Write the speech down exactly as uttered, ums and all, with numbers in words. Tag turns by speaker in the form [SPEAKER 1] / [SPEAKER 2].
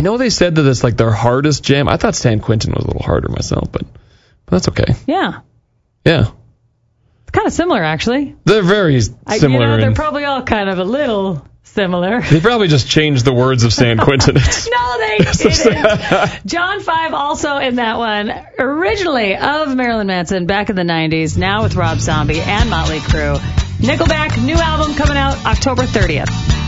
[SPEAKER 1] know they said that it's like their hardest jam. I thought San Quentin was a little harder myself, but, but that's okay.
[SPEAKER 2] Yeah.
[SPEAKER 1] Yeah.
[SPEAKER 2] It's kind of similar, actually.
[SPEAKER 1] They're very similar.
[SPEAKER 2] I, you know, they're
[SPEAKER 1] in,
[SPEAKER 2] probably all kind of a little similar.
[SPEAKER 1] They probably just changed the words of San Quentin.
[SPEAKER 2] No, they didn't. John five also in that one. Originally of Marilyn Manson back in the nineties, now with Rob Zombie and Motley Crue. Nickelback, new album coming out October thirtieth.